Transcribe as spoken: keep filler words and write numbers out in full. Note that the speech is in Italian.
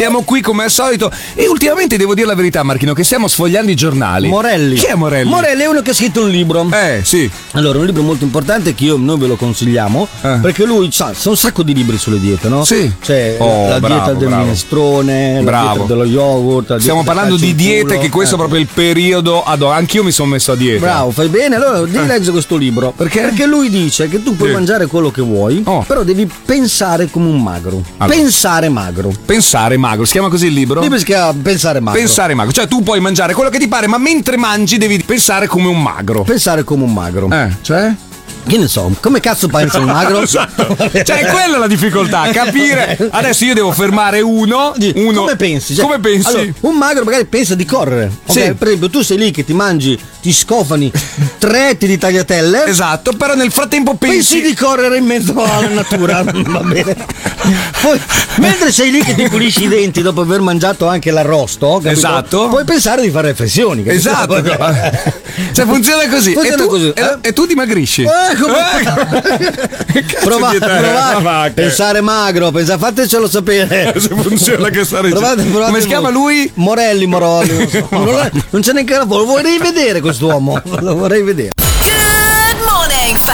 siamo qui come al solito e ultimamente devo dire la verità, Marchino, che stiamo sfogliando i giornali. Morelli. Chi è Morelli? Morelli è uno che ha scritto un libro. Eh, sì. Allora, un libro molto importante che io, noi ve lo consigliamo, Eh. perché lui sa, sa un sacco di libri sulle diete, no? Sì. C'è Oh, la bravo, dieta del bravo. minestrone, Bravo. la dieta dello yogurt. la Stiamo dieta del parlando di calcio in diete, culo. che questo Eh. è proprio il periodo ad hoc. Anch'io mi sono messo a dieta. Bravo, fai bene. Allora devi leggere questo libro. Perché? Perché lui dice che tu puoi Sì. mangiare quello che vuoi, Oh. però devi pensare come un magro. Allora. Pensare magro. Pensare magro, si chiama così il libro? Il libro si chiama Pensare magro. Pensare magro, cioè tu puoi mangiare quello che ti pare, ma mentre mangi devi pensare come un magro. Pensare come un magro. Eh, cioè? Che ne so, come cazzo pensa un magro? Esatto. Cioè, è quella la difficoltà, capire. Adesso io devo fermare uno. uno. Come pensi? Cioè, Come pensi? allora, un magro magari pensa di correre. Ok? Sì. Per esempio, tu sei lì che ti mangi, ti scofani tre etti di tagliatelle. Esatto, però nel frattempo pensi. Pensi di correre in mezzo alla natura, va bene. Poi, mentre sei lì che ti pulisci i denti dopo aver mangiato anche l'arrosto, capito? Esatto. Puoi pensare di fare riflessioni. capito? Esatto. Cioè funziona così. Funziona e, tu, così. E, e tu dimagrisci. Eh, come- Che cazzo Prova, di età è? provate, Ma che- pensare magro, pensa, fatecelo sapere. Se funziona che sta dicendo. Provate, provate Come si voi. chiama lui? Morelli, Morelli. Non, so. non, è- non c'è neanche la foto. Lo vorrei vedere quest'uomo. Lo vorrei vedere.